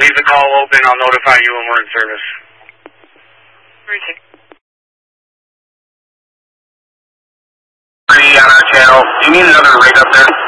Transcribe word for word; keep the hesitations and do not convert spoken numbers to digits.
Leave the call open. I'll notify you when we're in service. Roger. Pretty on our channel. Do you need another rig up there?